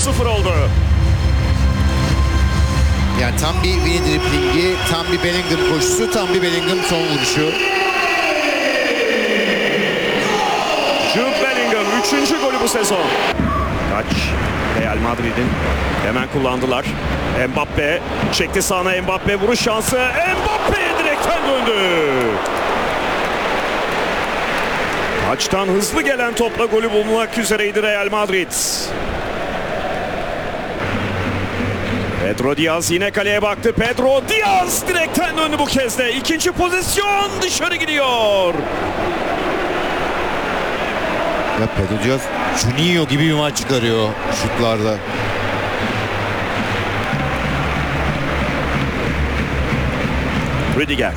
3-0 oldu. Yani tam bir Vini driplingi, tam bir Bellingham koşusu, tam bir Bellingham son vuruşu. Jude Bellingham 3. golü bu sezon. Taç Real Madrid'in hemen kullandılar. Mbappe çekti sağına, Mbappe vuruş şansı. Mbappe direkten döndü. Taç'tan hızlı gelen topla golü bulmak üzereydi Real Madrid. Pedro Diaz yine kaleye baktı. Pedro Diaz direkten döndü bu kez de. İkinci pozisyon dışarı gidiyor. Ya Pedro Diaz Juninho gibi bir maç çıkarıyor şutlarda. Rüdiger.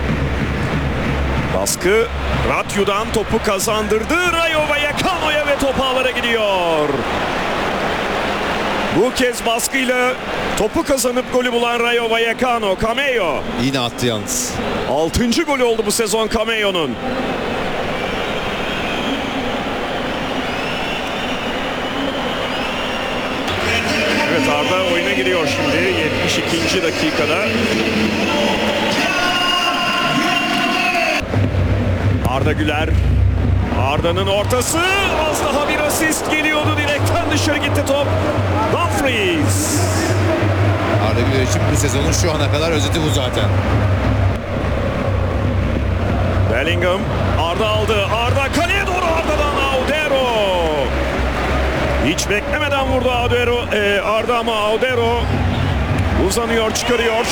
Baskı Ratyu'dan topu kazandırdı. Rayo Vallecano'ya ve top ağlara gidiyor. Bu kez baskıyla topu kazanıp golü bulan Rayo Vallecano. Camejo. Yine attı yalnız. 6. golü oldu bu sezon Camejo'nun. Evet, Arda oyuna giriyor şimdi 72. dakikada. Arda Güler. Arda'nın ortası, az daha bir asist geliyordu, direkten dışarı gitti top. Dumfries. Arda Güler için bu sezonun şu ana kadar özeti bu zaten. Bellingham, Arda aldı. Arda kaleye doğru, Arda'dan Audero. Hiç beklemeden vurdu Arda ama Audero uzanıyor, çıkarıyor.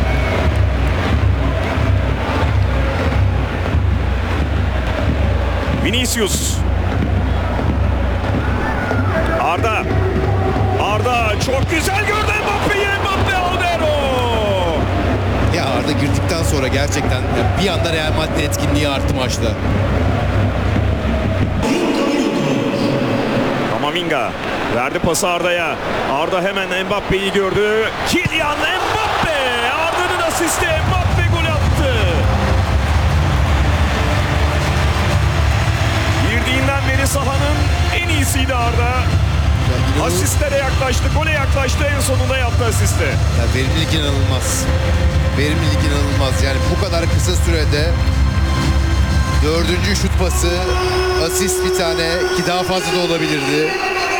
Vinicius. Arda çok güzel gördü Mbappe'yi. Mbappe, Audero. Ya Arda girdikten sonra gerçekten bir anda Real Madrid etkinliği arttı maçta. Kamavinga verdi pası Arda'ya. Arda hemen Mbappe'yi gördü. Kylian Mbappe. Arda'nın asisti, Mbappe gol attı. Girdiğinden beri sahanın en iyisiydi Arda. Asistlere yaklaştı, gole yaklaştı, en sonunda yaptı asisti. Ya verimlilik inanılmaz. Verimlilik inanılmaz. Yani bu kadar kısa sürede 4. şut pası, asist bir tane ki daha fazla da olabilirdi.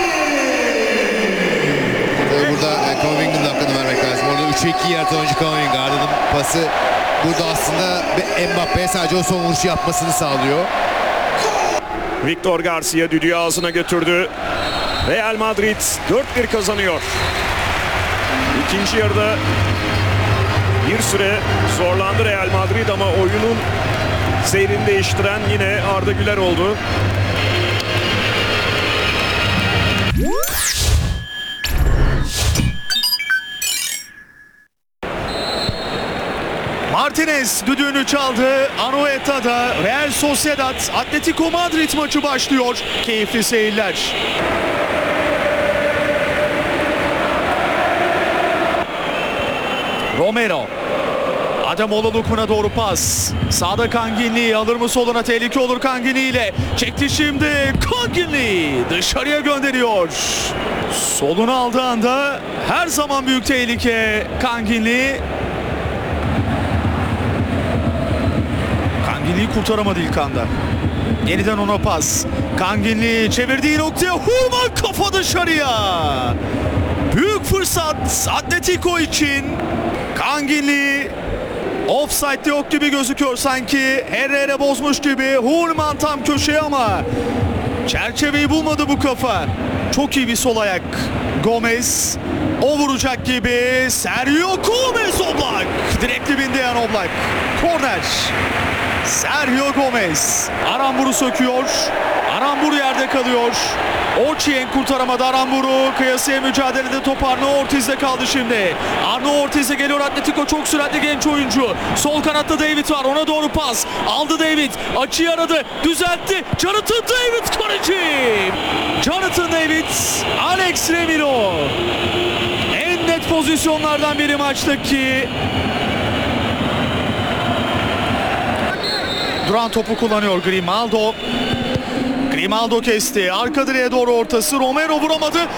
Tabii burada Kamavinga'nın hakkını vermek lazım. Orada 3'e 2 yaratan oyuncu Kamavinga. Arda'nın pası burada aslında Mbappe'ye sadece o son vuruşu yapmasını sağlıyor. Victor Garcia düdüğü ağzına götürdü. Real Madrid 4-1 kazanıyor. İkinci yarıda bir süre zorlandı Real Madrid ama oyunun seyrini değiştiren yine Arda Güler oldu. Martinez düdüğünü çaldı. Anoeta'da Real Sociedad Atletico Madrid maçı başlıyor. Keyifli seyirler. Romero. Ademola Lookman'a doğru pas. Sağda Kanginli alır mı soluna, tehlike olur Kanginli ile. Çekti şimdi Kanginli dışarıya gönderiyor. Solunu aldığı anda her zaman büyük tehlike Kanginli. Kanginli'yi kurtaramadı ilk anda. Yeniden ona pas. Kanginli çevirdiği noktaya Hurman kafa dışarıya. Büyük fırsat Atletico için. Kanginli offside'de yok gibi gözüküyor sanki. Herrera bozmuş gibi. Hurman tam köşeye ama çerçeveyi bulmadı bu kafa. Çok iyi bir sol ayak. Gomez o vuracak gibi. Sergio Gomez Oblak. Direkt dibinde yan Oblak. Korner. Sergio Gomez. Arambur'u söküyor. Arambur yerde kalıyor. Oçien kurtaramadı Arambur'u. Kıyasıya mücadelede top Arno Ortiz'de kaldı şimdi. Arno Ortiz'e geliyor Atletico, çok süratli genç oyuncu. Sol kanatta David var, ona doğru pas. Aldı David, açıyı aradı, düzeltti. Jonathan David kaleci. Jonathan David, Alex Remiro. En net pozisyonlardan biri maçtaki. Duran topu kullanıyor Grimaldo. Grimaldo kesti. Arka direğe doğru ortası. Romero vuramadı.